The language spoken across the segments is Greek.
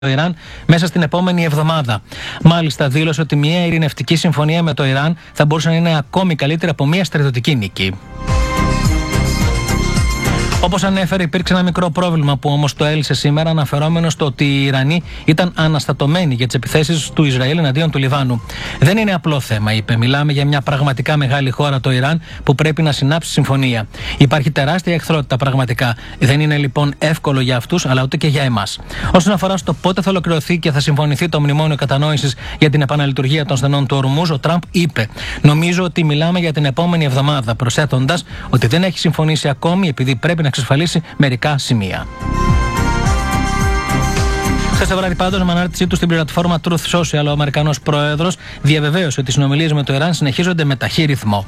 το Ιράν μέσα στην επόμενη εβδομάδα. Μάλιστα, δήλωσε ότι μια ειρηνευτική συμφωνία με το Ιράν θα μπορούσε να είναι ακόμη καλύτερη από μια στρατιωτική νίκη. Όπως ανέφερε, υπήρξε ένα μικρό πρόβλημα που όμως το έλυσε σήμερα, αναφερόμενο στο ότι οι Ιρανοί ήταν αναστατωμένοι για τις επιθέσεις του Ισραήλ εναντίον του Λιβάνου. Δεν είναι απλό θέμα, είπε. Μιλάμε για μια πραγματικά μεγάλη χώρα, το Ιράν, που πρέπει να συνάψει συμφωνία. Υπάρχει τεράστια εχθρότητα πραγματικά. Δεν είναι λοιπόν εύκολο για αυτούς, αλλά ούτε και για εμάς. Όσον αφορά στο πότε θα ολοκληρωθεί και θα συμφωνηθεί το μνημόνιο κατανόησης για την επαναλειτουργία των στενών του Ορμούζ, ο Τραμπ είπε: νομίζω ότι μιλάμε για την επόμενη εβδομάδα, προσθέτοντας ότι δεν έχει συμφωνήσει ακόμη επειδή πρέπει να εξασφαλίσει μερικά σημεία. Χθες το βράδυ, πάντως, με ανάρτησή του στην πλατφόρμα Truth Social, ο Αμερικανός πρόεδρος διαβεβαίωσε ότι οι συνομιλίες με το Ιράν συνεχίζονται με ταχύ ρυθμό.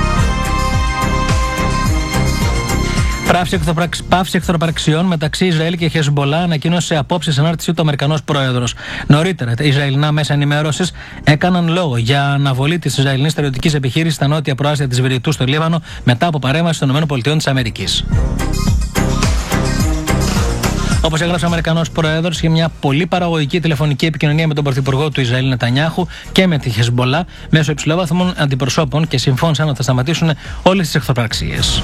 Πάυση εχθροπραξιών μεταξύ Ισραήλ και Χεσμπολά ανακοίνωσε απόψε σε ανάρτησή του ο Αμερικανός πρόεδρος. Νωρίτερα, τα Ισραηλινά μέσα ενημέρωσης έκαναν λόγο για αναβολή της Ισραηλινής στρατιωτικής επιχείρησης στα νότια προάστια της Βηρητού στο Λίβανο μετά από παρέμβαση των ΗΠΑ. Όπως έγραψε ο Αμερικανός πρόεδρος, είχε μια πολύ παραγωγική τηλεφωνική επικοινωνία με τον πρωθυπουργό του Ισραήλ Νετανιάχου και με τη Χεσμπολά μέσω υψηλόβαθμων αντιπροσώπων και συμφώνησαν ότι θα σταματήσουν όλες τις εχθροπραξίες.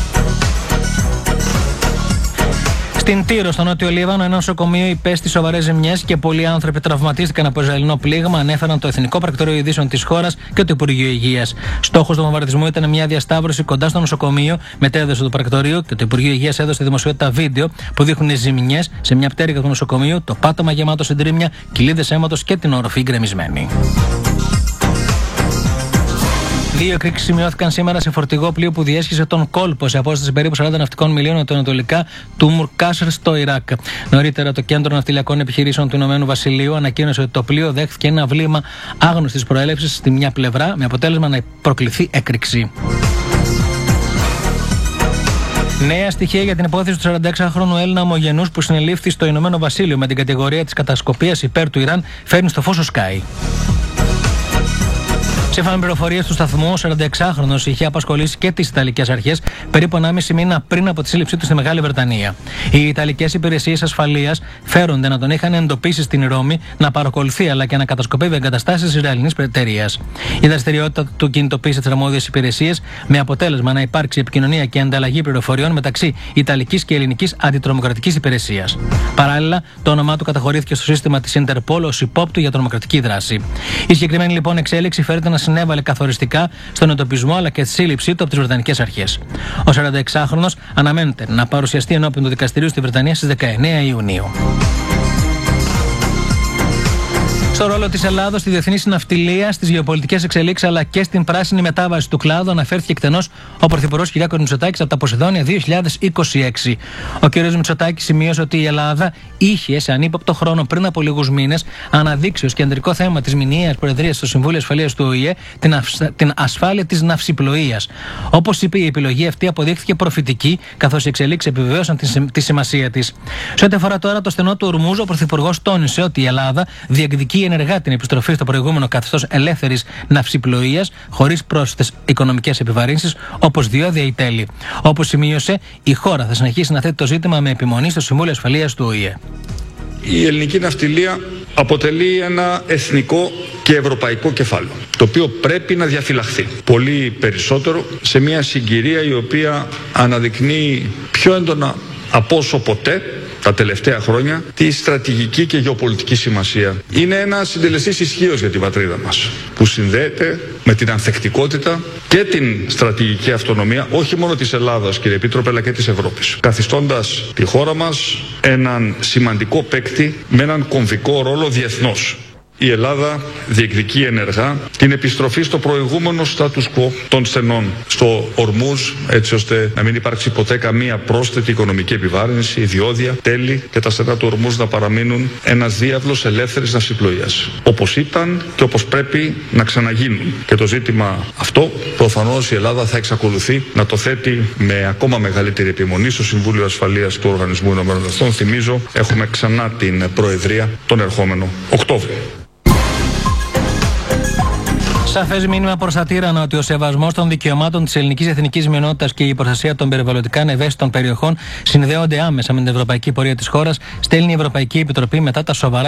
Στην Τύρο, στο νότιο Λίβανο, ένα νοσοκομείο υπέστη σοβαρές ζημιές και πολλοί άνθρωποι τραυματίστηκαν από Ισραηλινό πλήγμα, ανέφεραν το Εθνικό Πρακτορείο Ειδήσεων της χώρας και το Υπουργείο Υγείας. Στόχος του βομβαρδισμού ήταν μια διασταύρωση κοντά στο νοσοκομείο, μετέδωσε το Πρακτορείο και το Υπουργείο Υγείας έδωσε στη δημοσιότητα βίντεο που δείχνουν ζημιές σε μια πτέρυγα του νοσοκομείου, το πάτωμα γεμάτο συντρίμμια, κοιλίδες αίματος και την οροφή γκρεμισμένη. 2 εκρήξεις σημειώθηκαν σήμερα σε φορτηγό πλοίο που διέσχισε τον κόλπο σε απόσταση περίπου 40 ναυτικών μιλίων νοτιοανατολικά του Μουρκάσρ στο Ιράκ. Νωρίτερα, το Κέντρο Ναυτιλιακών Επιχειρήσεων του Ηνωμένου Βασιλείου ανακοίνωσε ότι το πλοίο δέχθηκε ένα βλήμα άγνωστης προέλευσης στη μια πλευρά, με αποτέλεσμα να προκληθεί έκρηξη. Νέα στοιχεία για την υπόθεση του 46χρονου Έλληνα ομογενούς που συνελήφθη στο Ηνωμένο Βασίλειο με την κατηγορία της κατασκοπίας υπέρ του Ιράν φέρνει στο φως ο Sky. Σύμφωνα με πληροφορίες του σταθμού, ο 46χρονος είχε απασχολήσει και τις Ιταλικές αρχές περίπου 1,5 μήνα πριν από τη σύλληψή του στη Μεγάλη Βρετανία. Οι Ιταλικές υπηρεσίες ασφαλείας φέρονται να τον είχαν εντοπίσει στην Ρώμη να παρακολουθεί αλλά και να κατασκοπεύει εγκαταστάσεις της Ισραηλινής εταιρείας. Η δραστηριότητα του κινητοποίησε τις αρμόδιες υπηρεσίες με αποτέλεσμα να υπάρξει επικοινωνία και ανταλλαγή πληροφοριών μεταξύ Ιταλικής και Ελληνικής Αντιτρομοκρατικής Υπηρεσίας. Παράλληλα, το όνομά του καταχωρήθηκε στο σύστημα της Interpol ως υπόπτου για τρομοκρατική δράση. Η συγκεκριμένη λοιπόν εξέλιξη φέρεται να συνέβαλε καθοριστικά στον εντοπισμό αλλά και τη σύλληψή του από τις Βρετανικές αρχές. Ο 46χρονος αναμένεται να παρουσιαστεί ενώπιον του δικαστηρίου στη Βρετανία στις 19 Ιουνίου. Στο ρόλο της Ελλάδος στη διεθνή συναυτιλία, στις γεωπολιτικές εξελίξεις αλλά και στην πράσινη μετάβαση του κλάδου αναφέρθηκε εκτενώς ο Πρωθυπουργός Κυριάκος Μητσοτάκης από τα Ποσειδόνια 2026. Ο κ. Μητσοτάκης σημείωσε ότι η Ελλάδα είχε σε ανύποπτο χρόνο πριν από λίγους μήνες αναδείξει ως κεντρικό θέμα της μηνιαίας προεδρίας στο Συμβούλιο Ασφαλείας του ΟΗΕ την ασφάλεια της ναυσιπλοείας. Όπως είπε, η επιλογή αυτή αποδείχθηκε προφητική, καθώς οι εξελίξεις επιβεβαίωσαν τη σημασία της. Σε ό,τι αφορά τώρα το στενό του Ορμούζ, ο Πρωθυπουργός τόνισε ότι η Ελλάδα διεκδικεί ενεργά την επιστροφή στο προηγούμενο καθεστώς ελεύθερης ναυσιπλοείας, χωρίς πρόσθετες οικονομικές επιβαρύνσεις, όπως διόδια ή τέλη. Όπως σημείωσε, η χώρα θα συνεχίσει να θέτει το ζήτημα με επιμονή στο Συμβούλιο Ασφαλείας του ΟΗΕ. Η ελληνική ναυτιλία αποτελεί ένα εθνικό και ευρωπαϊκό κεφάλαιο, το οποίο πρέπει να διαφυλαχθεί πολύ περισσότερο σε μια συγκυρία η οποία αναδεικνύει πιο έντονα από όσο ποτέ τα τελευταία χρόνια τη στρατηγική και γεωπολιτική σημασία. Είναι ένα συντελεστής ισχύος για την πατρίδα μας, που συνδέεται με την ανθεκτικότητα και την στρατηγική αυτονομία όχι μόνο της Ελλάδας, κύριε Επίτροπε, αλλά και της Ευρώπης, καθιστώντας τη χώρα μας έναν σημαντικό παίκτη με έναν κομβικό ρόλο διεθνώς. Η Ελλάδα διεκδικεί ενεργά την επιστροφή στο προηγούμενο status quo των στενών στο Ορμούζ, έτσι ώστε να μην υπάρξει ποτέ καμία πρόσθετη οικονομική επιβάρυνση, διόδια, τέλη και τα στενά του Ορμούζ να παραμείνουν ένας διάβλος ελεύθερης ναυσιπλοείας. Όπως ήταν και όπως πρέπει να ξαναγίνουν. Και το ζήτημα αυτό προφανώς η Ελλάδα θα εξακολουθεί να το θέτει με ακόμα μεγαλύτερη επιμονή στο Συμβούλιο Ασφαλείας του Οργανισμού Ηνωμένων Εθνών. Θυμίζω, έχουμε ξανά την Προεδρία τον ερχόμενο Οκτώβριο. Σαφές μήνυμα προς τα τύρανα ότι ο σεβασμός των δικαιωμάτων της ελληνικής εθνικής μειονότητας και η προστασία των περιβαλλοντικά ευαίσθητων περιοχών συνδέονται άμεσα με την ευρωπαϊκή πορεία της χώρας, στέλνει η Ευρωπαϊκή Επιτροπή μετά τα σοβαρά